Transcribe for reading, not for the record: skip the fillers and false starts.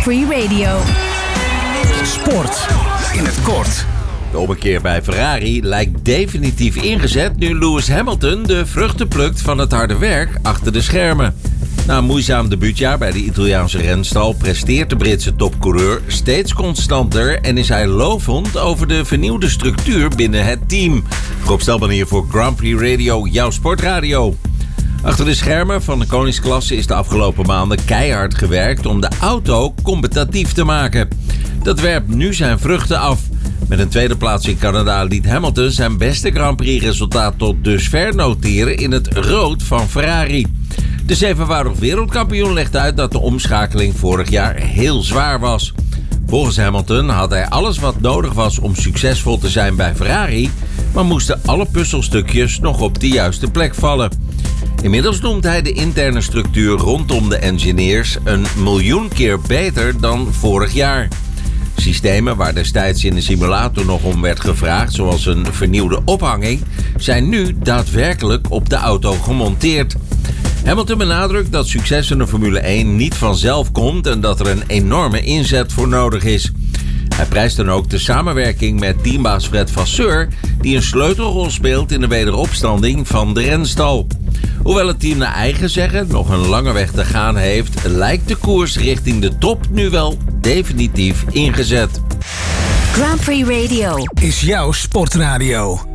Grand Prix Radio. Sport in het kort. De ommekeer bij Ferrari lijkt definitief ingezet nu Lewis Hamilton de vruchten plukt van het harde werk achter de schermen. Na een moeizaam debuutjaar bij de Italiaanse renstal presteert de Britse topcoureur steeds constanter en is hij lovend over de vernieuwde structuur binnen het team. Rob Stelman hier voor Grand Prix Radio, jouw sportradio. Achter de schermen van de koningsklasse is de afgelopen maanden keihard gewerkt om de auto competitief te maken. Dat werpt nu zijn vruchten af. Met een tweede plaats in Canada liet Hamilton zijn beste Grand Prix resultaat tot dusver noteren in het rood van Ferrari. De zevenvoudig wereldkampioen legt uit dat de omschakeling vorig jaar heel zwaar was. Volgens Hamilton had hij alles wat nodig was om succesvol te zijn bij Ferrari, maar moesten alle puzzelstukjes nog op de juiste plek vallen. Inmiddels noemt hij de interne structuur rondom de engineers een miljoen keer beter dan vorig jaar. Systemen waar destijds in de simulator nog om werd gevraagd, zoals een vernieuwde ophanging, zijn nu daadwerkelijk op de auto gemonteerd. Hamilton benadrukt dat succes in de Formule 1 niet vanzelf komt en dat er een enorme inzet voor nodig is. Hij prijst dan ook de samenwerking met teambaas Fred Vasseur, die een sleutelrol speelt in de wederopstanding van de renstal. Hoewel het team naar eigen zeggen nog een lange weg te gaan heeft, lijkt de koers richting de top nu wel definitief ingezet. Grand Prix Radio Is jouw sportradio.